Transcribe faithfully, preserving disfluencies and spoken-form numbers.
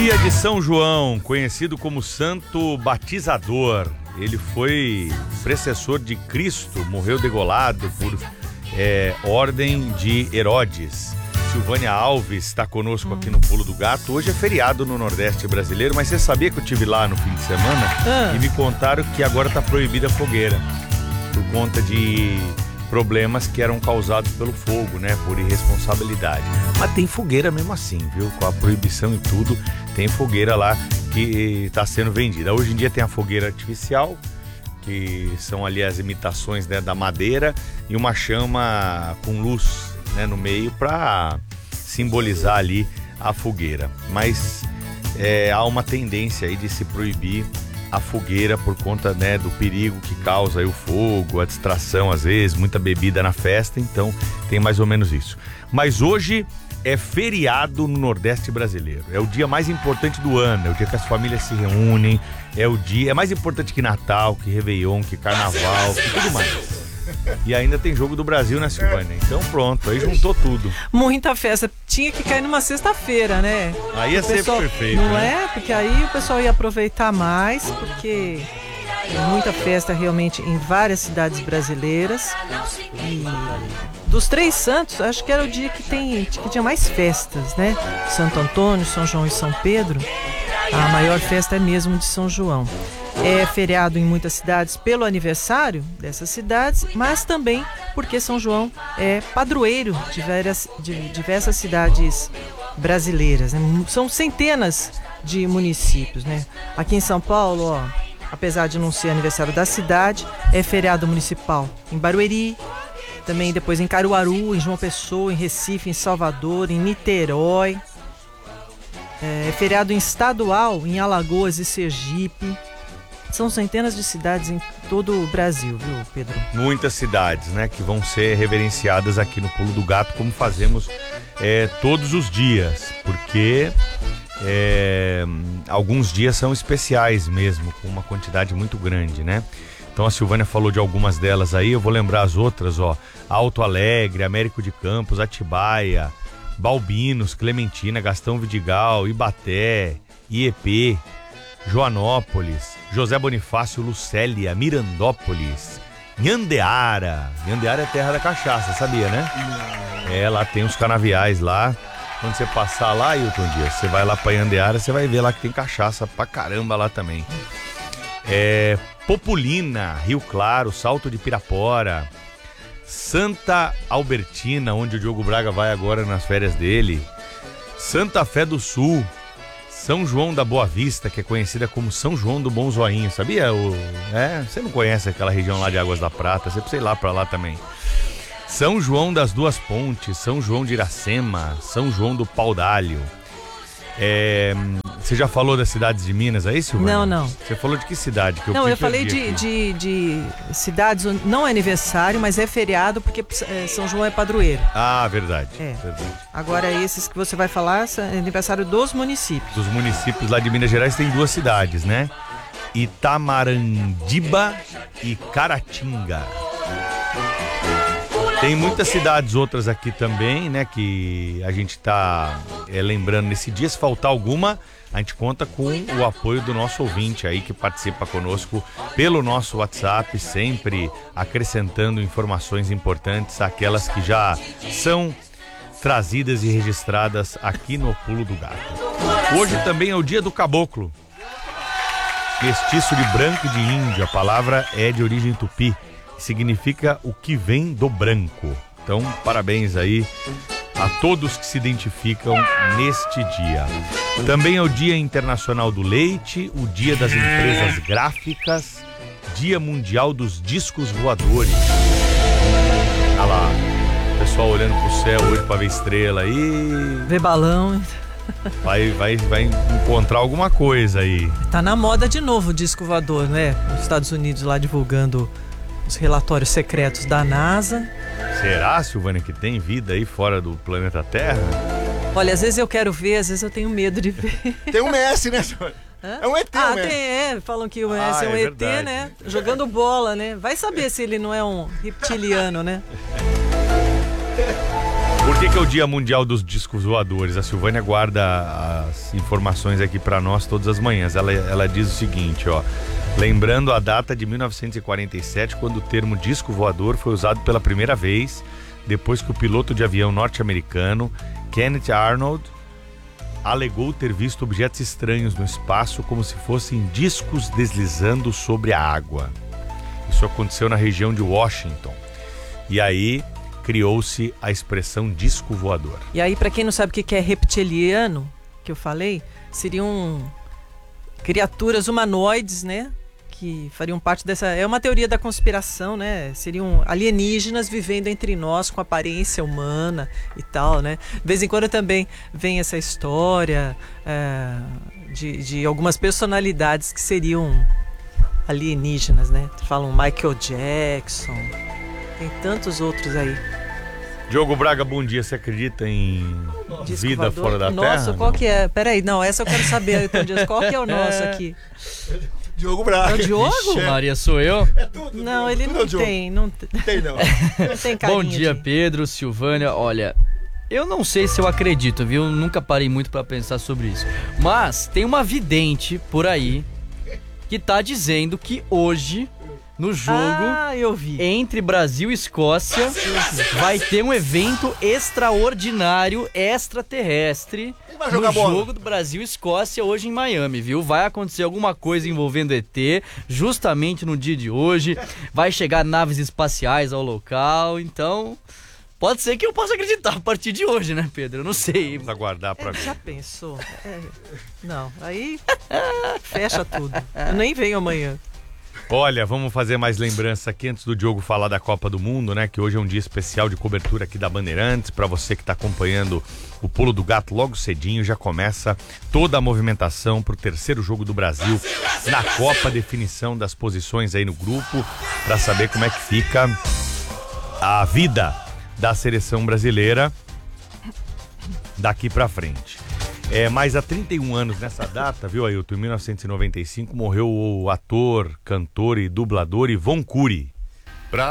Dia de São João, conhecido como Santo Batizador. Ele foi precessor de Cristo, morreu degolado por é, ordem de Herodes. Silvânia Alves está conosco aqui no Pulo do Gato. Hoje é feriado no Nordeste brasileiro, mas você sabia que eu estive lá no fim de semana ah. e me contaram que agora está proibida a fogueira por conta de problemas que eram causados pelo fogo, né, por irresponsabilidade. Mas tem fogueira mesmo assim, viu? Com a proibição e tudo, tem fogueira lá que está sendo vendida. Hoje em dia tem a fogueira artificial, que são ali as imitações, né, da madeira, e uma chama com luz, né, no meio para simbolizar ali a fogueira. Mas é, há uma tendência aí de se proibir a fogueira por conta, né, do perigo que causa aí o fogo, a distração às vezes, muita bebida na festa, então tem mais ou menos isso. Mas hoje é feriado no Nordeste brasileiro, é o dia mais importante do ano, é o dia que as famílias se reúnem, é o dia, é mais importante que Natal, que Réveillon, que Carnaval, que tudo mais. E ainda tem jogo do Brasil, né, Silvânia? Então pronto, aí juntou tudo. Muita festa. Tinha que cair numa sexta-feira, né? Aí ia ser pessoal, perfeito. Não né? é? Porque aí o pessoal ia aproveitar mais, porque tem muita festa realmente em várias cidades brasileiras. E dos três santos, acho que era o dia que, tem, que tinha mais festas, né? Santo Antônio, São João e São Pedro. A maior festa é mesmo de São João. É feriado em muitas cidades pelo aniversário dessas cidades, mas também porque São João é padroeiro de várias, de diversas cidades brasileiras, né? São centenas de municípios, né? Aqui em São Paulo, ó, apesar de não ser aniversário da cidade, é feriado municipal em Barueri, também depois em Caruaru, em João Pessoa, em Recife, em Salvador, em Niterói. É feriado em estadual em Alagoas e Sergipe. São centenas de cidades em todo o Brasil, viu, Pedro? Muitas cidades, né, que vão ser reverenciadas aqui no Pulo do Gato, como fazemos é, todos os dias, porque é, alguns dias são especiais mesmo, com uma quantidade muito grande, né? Então a Silvânia falou de algumas delas aí, eu vou lembrar as outras, ó. Alto Alegre, Américo de Campos, Atibaia, Balbinos, Clementina, Gastão Vidigal, Ibaté, I E P, Joanópolis, José Bonifácio, Lucélia, Mirandópolis, Nhandeara. Nhandeara é terra da cachaça, sabia, né? É, lá tem os canaviais lá. Quando você passar lá, Hilton Dias, você vai lá pra Nhandeara, você vai ver lá que tem cachaça pra caramba lá também. É, Populina, Rio Claro, Salto de Pirapora, Santa Albertina, onde o Diogo Braga vai agora nas férias dele, Santa Fé do Sul, São João da Boa Vista, que é conhecida como São João do Bom Zoinho, sabia? O, é, você não conhece aquela região lá de Águas da Prata, você precisa ir lá pra lá também. São João das Duas Pontes, São João de Iracema, São João do Pau d'Alho. É, você já falou das cidades de Minas aí, Silvânia? Não, não. Você falou de que cidade? Que eu não, eu falei de, de, de cidades onde não é aniversário, mas é feriado porque é, São João é padroeiro. Ah, verdade. É. verdade. Agora esses que você vai falar são aniversário dos municípios. Dos municípios lá de Minas Gerais tem duas cidades, né? Itamarandiba e Caratinga. Tem muitas cidades outras aqui também, né, que a gente tá é, lembrando nesse dia. Se faltar alguma, a gente conta com o apoio do nosso ouvinte aí que participa conosco pelo nosso WhatsApp, sempre acrescentando informações importantes, aquelas que já são trazidas e registradas aqui no Pulo do Gato. Hoje também é o dia do caboclo, mestiço de branco e de índio. A palavra é de origem tupi, significa o que vem do branco. Então, parabéns aí a todos que se identificam neste dia. Também é o Dia Internacional do Leite, o Dia das Empresas Gráficas, Dia Mundial dos Discos Voadores. Olha lá, o pessoal olhando pro céu hoje pra ver estrela aí. Ver balão. Vai, vai, vai encontrar alguma coisa aí. Tá na moda de novo o disco voador, né? Nos Estados Unidos lá divulgando os relatórios secretos da NASA. Será, Silvânia, que tem vida aí fora do planeta Terra? Olha, às vezes eu quero ver, às vezes eu tenho medo de ver. Tem um Messi, né, Silvânia? Hã? É um E T, Ah, né? tem, é, falam que o Messi Ah, é um é E T, verdade. né? Jogando bola, né? Vai saber se ele não é um reptiliano, né? Por que que é o Dia Mundial dos Discos Voadores? A Silvânia guarda as informações aqui para nós todas as manhãs. Ela, ela diz o seguinte, ó. Lembrando a data de mil novecentos e quarenta e sete, quando o termo disco voador foi usado pela primeira vez, depois que o piloto de avião norte-americano, Kenneth Arnold, alegou ter visto objetos estranhos no espaço como se fossem discos deslizando sobre a água. Isso aconteceu na região de Washington. E aí criou-se a expressão disco voador. E aí, para quem não sabe o que é reptiliano, que eu falei, seriam criaturas humanoides, né? Que fariam parte dessa... É uma teoria da conspiração, né? Seriam alienígenas vivendo entre nós com aparência humana e tal, né? De vez em quando também vem essa história é, de, de algumas personalidades que seriam alienígenas, né? Falam Michael Jackson, tem tantos outros aí. Diogo Braga, bom dia. Você acredita em Disco vida voador? fora da Nossa, Terra? Nossa, qual não? que é? Peraí, não, essa eu quero saber. Então, qual que é o nosso aqui? Diogo Braga. É o Diogo? Ixi, Maria, sou eu? É tudo, Não, Diogo, ele tudo não é o Diogo. tem, não tem, Tem não. não tem carinha Bom dia, de... Pedro, Silvânia. Olha, eu não sei se eu acredito, viu? Nunca parei muito pra pensar sobre isso. Mas tem uma vidente por aí que tá dizendo que hoje, no jogo Ah, eu vi. entre Brasil e Escócia, vai ter um evento extraordinário, extraterrestre, vai no jogar bola? jogo do Brasil e Escócia hoje em Miami, viu? Vai acontecer alguma coisa envolvendo E T, justamente no dia de hoje. Vai chegar naves espaciais ao local, então... Pode ser que eu possa acreditar a partir de hoje, né, Pedro? Eu não sei. Vamos aguardar pra É, ver. já pensou? É, não, aí fecha tudo. Eu nem venho amanhã. Olha, vamos fazer mais lembrança aqui antes do Diogo falar da Copa do Mundo, né? Que hoje é um dia especial de cobertura aqui da Bandeirantes. Para você que está acompanhando o Pulo do Gato logo cedinho, já começa toda a movimentação para o terceiro jogo do Brasil na Copa, definição das posições aí no grupo, para saber como é que fica a vida da seleção brasileira daqui para frente. É, mas há trinta e um anos nessa data, viu, Ailton? Em mil novecentos e noventa e cinco morreu o ator, cantor e dublador Ivon Cury.